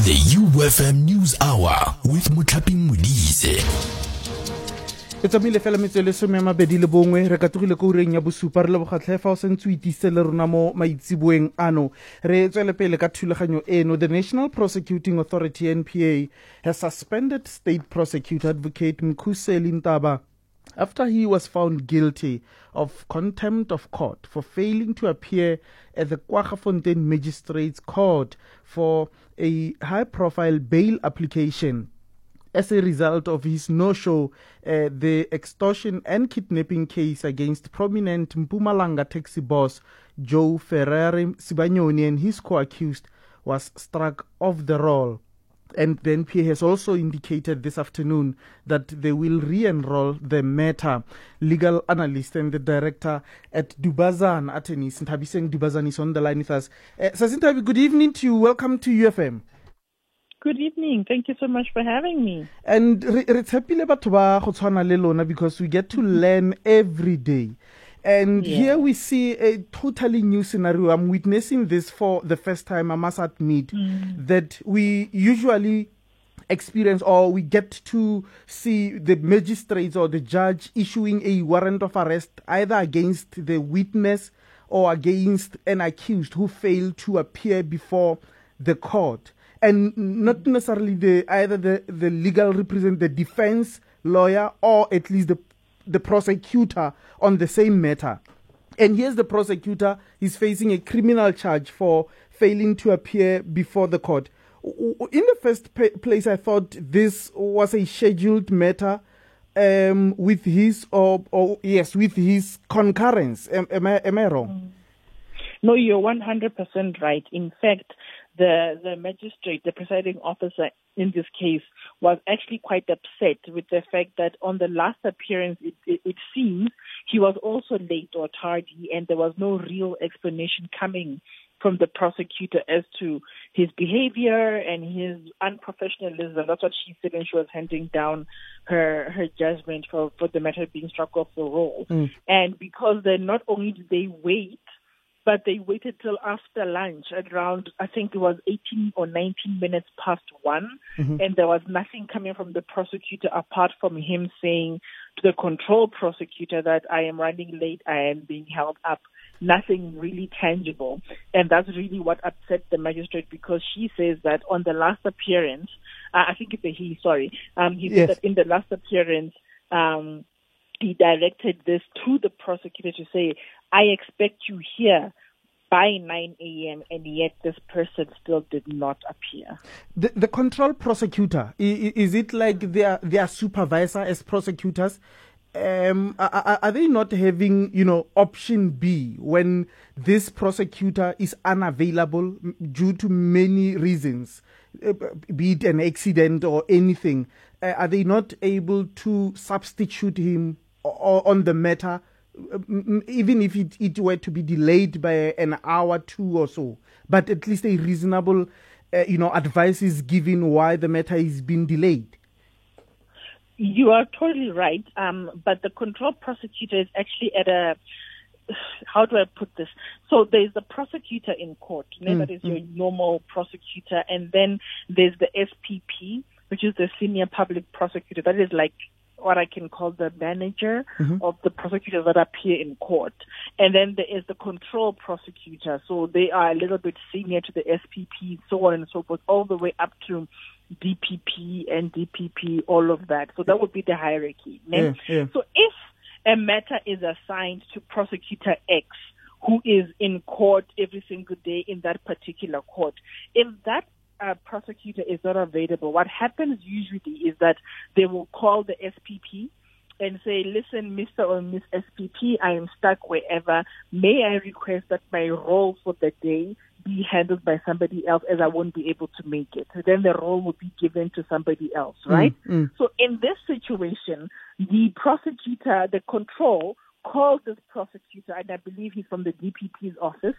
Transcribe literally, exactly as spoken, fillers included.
The U F M News Hour with Muthapi Modise. It's a mile fela metswe le some mabedi le bongwe re ka togile ko ureng ya bosupa re le bogatlhe fa o sentse o itise le rona mo maitsiboeng ano re tswele pele ka thulaganyo eno. The National Prosecuting Authority N P A has suspended State Prosecutor Advocate Mkhuseli Ntaba after he was found guilty of contempt of court for failing to appear at the Kwaggafontein Magistrates Court for a high-profile bail application. As a result of his no-show, uh, the extortion and kidnapping case against prominent Mpumalanga taxi boss Joe Ferrari Sibanyoni and his co-accused was struck off the roll. And the N P A has also indicated this afternoon that they will re-enroll the matter. Legal analyst and the director at Dubazan Attorneys, Nthabiseng Dubazan, is on the line with us. Uh, Sasintabi, good evening to you. Welcome to U F M. Good evening. Thank you so much for having me. And re tshepile batho ba go tshwana le lona because we get to learn every day. And yeah. Here we see a totally new scenario. I'm witnessing this for the first time, I must admit, mm. that we usually experience or we get to see the magistrates or the judge issuing a warrant of arrest either against the witness or against an accused who failed to appear before the court. And not necessarily the either the, the legal represent the defense lawyer or at least the the prosecutor on the same matter. And here's the prosecutor, he's facing a criminal charge for failing to appear before the court. In the first place, I thought this was a scheduled matter um, with his, or, or yes, with his concurrence. Am, am, I, am I wrong? No, you're one hundred percent right. In fact, the, the magistrate, the presiding officer in this case, was actually quite upset with the fact that on the last appearance, it, it, it seems he was also late or tardy, and there was no real explanation coming from the prosecutor as to his behavior and his unprofessionalism. That's what she said when she was handing down her her judgment for, for the matter being struck off the roll. Mm. And because then not only did they wait, but they waited till after lunch at around, I think it was eighteen or nineteen minutes past one, mm-hmm. and there was nothing coming from the prosecutor apart from him saying to the control prosecutor that I am running late, I am being held up. Nothing really tangible. And that's really what upset the magistrate, because she says that on the last appearance, uh, I think it's a he, sorry, um, he yes. said that in the last appearance, um, he directed this to the prosecutor to say, I expect you here by nine a.m. and yet this person still did not appear. The, the control prosecutor, is it like their their supervisor as prosecutors? Um, are, are they not having, you know, option B when this prosecutor is unavailable due to many reasons, be it an accident or anything? Uh, are they not able to substitute him on the matter, even if it, it were to be delayed by an hour, two or so, but at least a reasonable, uh, you know, advice is given why the matter is being delayed? You are totally right. Um, but the control prosecutor is actually at a, how do I put this? So there's the prosecutor in court, you know, mm, that is mm. your normal prosecutor, and then there's the S P P, which is the senior public prosecutor. That is like what I can call the manager mm-hmm. of the prosecutors that appear in court. And then there is the control prosecutor. So they are a little bit senior to the S P P, so on and so forth, all the way up to D P P and D P P, all of that. So that would be the hierarchy. Yeah, yeah. So if a matter is assigned to prosecutor X, who is in court every single day in that particular court, if that Uh, prosecutor is not available, what happens usually is that they will call the S P P and say, listen, Mister or Miss S P P, I am stuck wherever. May I request that my role for the day be handled by somebody else, as I won't be able to make it. So then the role will be given to somebody else, right? Mm, mm. So in this situation, the prosecutor, the control, called this prosecutor, and I believe he's from the D P P's office,